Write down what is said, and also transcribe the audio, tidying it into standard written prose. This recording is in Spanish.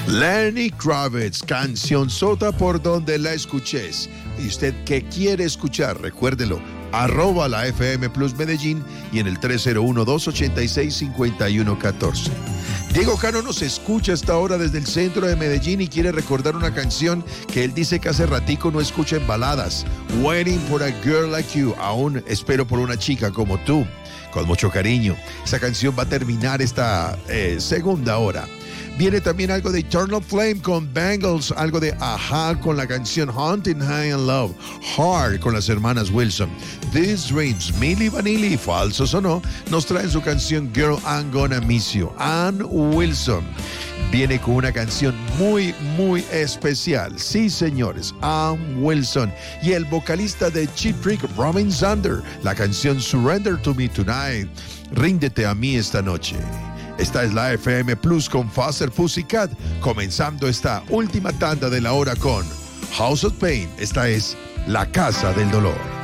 Lenny Kravitz, canción sota por donde la escuches. Y usted que quiere escuchar, recuérdelo, @ la FM Plus Medellín y en el 301-286-5114. Diego Cano nos escucha hasta ahora desde el centro de Medellín y quiere recordar una canción que él dice que hace ratico no escucha en baladas. Waiting for a Girl Like You. Aún espero por una chica como tú. Con mucho cariño. Esa canción va a terminar esta segunda hora. Viene también algo de Eternal Flame con Bangles, algo de Aha con la canción Haunting High and Love, Hard con las hermanas Wilson, These Dreams, Milli Vanilli, falsos o no, nos traen su canción Girl, I'm Gonna Miss You. Ann Wilson viene con una canción muy, muy especial. Sí, señores, Ann Wilson. Y el vocalista de Cheap Trick, Robin Zander, la canción Surrender to Me Tonight, Ríndete a mí esta noche. Esta es la FM Plus con Faster Pussycat, comenzando esta última tanda de la hora con House of Pain. Esta es La Casa del Dolor.